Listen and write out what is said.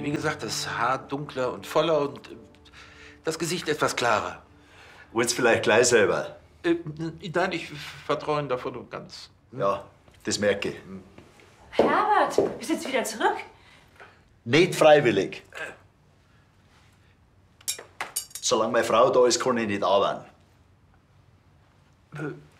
Wie gesagt, das Haar dunkler und voller und das Gesicht etwas klarer. Wollt's vielleicht gleich selber? Nein, ich vertraue Ihnen davon und ganz. Ja, das merke ich. Herbert, bist du jetzt wieder zurück? Nicht freiwillig. Solange meine Frau da ist, kann ich nicht arbeiten.